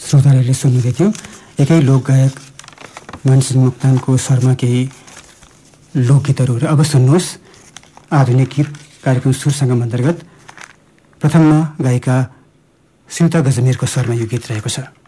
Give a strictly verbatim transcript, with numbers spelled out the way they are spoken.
श्रोताहरूले सुन्नुहुँदै थियो एकै लोकगायक मानसिंह मोक्तानको स्वरमा केही लोकगीतहरू। अब सुन्नुहोस् आधुनिक गीत कार्यक्रम सुर सङ्गम अन्तर्गत प्रथममा गायिका स्मिता गजमेरको स्वरमा यो गीत रहेको छ।